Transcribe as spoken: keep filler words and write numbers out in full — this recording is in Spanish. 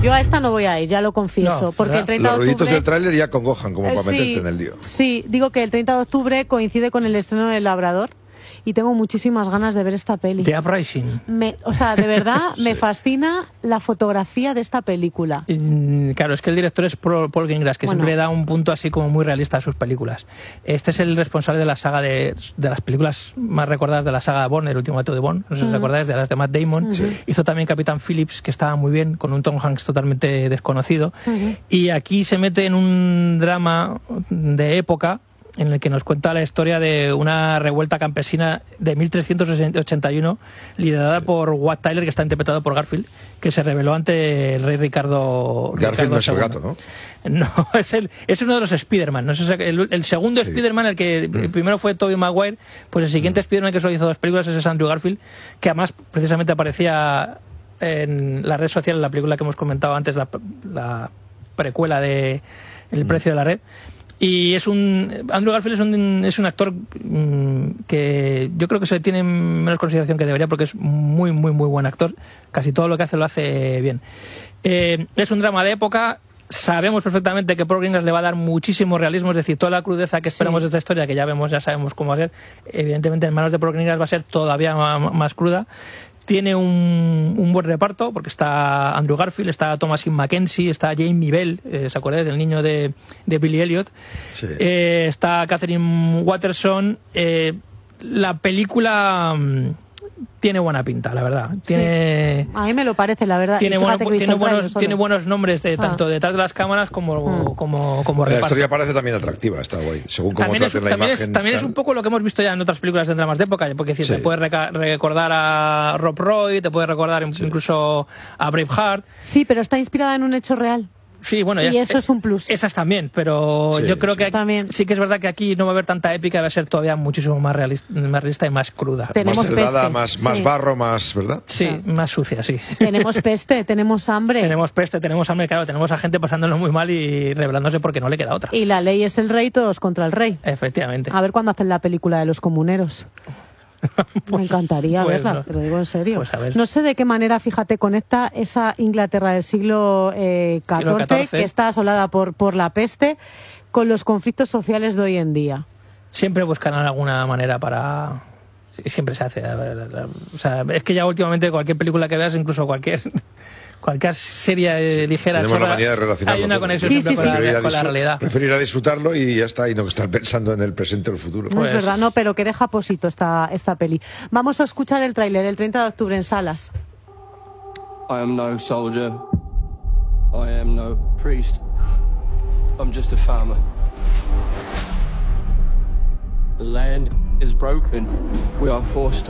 Yo a esta no voy a ir, ya lo confieso, No, porque ¿verdad? el treinta Los de ruiditos octubre... del tráiler ya congojan como Eh, para sí, meterte en el lío. Sí, digo que el treinta de octubre coincide con el estreno del Labrador y tengo muchísimas ganas de ver esta peli. The Uprising. Me, o sea, de verdad me Sí. fascina la fotografía de esta película. Mm, Claro, es que el director es Paul Paul Greengrass, que Bueno. siempre le da un punto así como muy realista a sus películas. Este es el responsable de la saga de, de las películas más recordadas de la saga de Bond, el último acto de Bond, no sé si os acordáis, de las de Matt Damon. Sí. Hizo también Capitán Phillips, que estaba muy bien, con un Tom Hanks totalmente desconocido. Ujú. Y aquí se mete en un drama de época en el que nos cuenta la historia de una revuelta campesina de mil trescientos ochenta y uno liderada por Wat Tyler, que está interpretado por Garfield, que se rebeló ante el rey Ricardo Garfield no es el Ricardo gato, ¿no? No, es, el, es uno de los Spider-Man. No sé, el, el segundo Sí. Spider-Man, el que el primero fue Tobey Maguire, pues el siguiente Spider-Man que solo hizo dos películas ese es Andrew Garfield, que además precisamente aparecía en la red social, en la película que hemos comentado antes, la, la precuela de El precio de la red. Y es un Andrew Garfield es un, es un actor mmm, que yo creo que se le tiene menos consideración que debería, porque es muy, muy, muy buen actor. Casi todo lo que hace lo hace bien. Eh, es un drama de época. Sabemos perfectamente que Paul Greengrass le va a dar muchísimo realismo, es decir, toda la crudeza que esperamos Sí. de esta historia, que ya vemos, ya sabemos cómo va a ser, evidentemente en manos de Paul Greengrass va a ser todavía más, más cruda. Tiene un, un buen reparto, porque está Andrew Garfield, está Thomasin McKenzie, está Jamie Bell, eh, ¿se acordáis del niño de, de Billy Elliot? Sí. Eh, está Catherine Watterson. Eh, la película mm, tiene buena pinta, la verdad. Tiene... A mí me lo parece, la verdad. Tiene, Y fíjate bueno- que he visto tiene, el tráiler buenos, solo. tiene buenos nombres de Ah. tanto detrás de las cámaras como, Mm. como, como La reparto. historia parece también atractiva, está guay. Según cómo También, es, traten la también, imagen. es, también es tal. un poco lo que hemos visto ya en otras películas de dramas de época, porque es decir, Sí. te puede reca- recordar a Rob Roy, te puede recordar incluso a Braveheart. Sí, pero está inspirada en un hecho real. Sí, bueno, Y ya eso es un plus. Esas también, pero Sí, yo creo sí. que aquí- También. sí que es verdad que aquí no va a haber tanta épica, va a ser todavía muchísimo más realista, más realista y más cruda. Tenemos Más heredada, peste, más, sí. más barro, más, ¿verdad? Sí, Claro. más sucia, sí. Tenemos peste, tenemos hambre. Tenemos peste, tenemos hambre, claro, tenemos a gente pasándolo muy mal y rebelándose porque no le queda otra. Y la ley es el rey, todos contra el rey. Efectivamente. A ver cuándo hacen la película de los comuneros. Me encantaría pues verla, no. te lo digo en serio. Pues a ver. No sé de qué manera, fíjate, conecta esa Inglaterra del siglo eh, Siglo catorce, catorce. que está asolada por, por la peste, con los conflictos sociales de hoy en día. Siempre buscan alguna manera para... sí, siempre se hace. A ver, a ver, o sea, es que ya últimamente cualquier película que veas, incluso cualquier cualquier serie eh, ligera, Tenemos la chorra, manía de relacionarlo hay una todo. conexión Sí, siempre sí, con, sí. la, Preferir a con la disfr- realidad. Preferir a disfrutarlo y ya está, y no estar pensando en el presente o el futuro. No Pues- es verdad, no, pero que deja posito esta, esta peli. Vamos a escuchar el tráiler el treinta de octubre en salas. I am no soldier. I am no priest. I'm just a farmer. The land is broken. We are forced to